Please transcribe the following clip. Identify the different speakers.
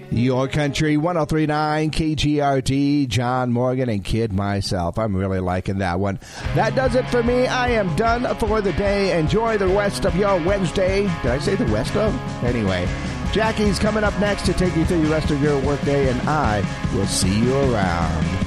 Speaker 1: Your Country 103.9 KGRT, John Morgan and Kid myself. I'm really liking that one. That does it for me. I am done for the day. Enjoy the rest of your Wednesday. Did I say the rest of? Anyway, Jackie's coming up next to take you through the rest of your workday, and I will see you around.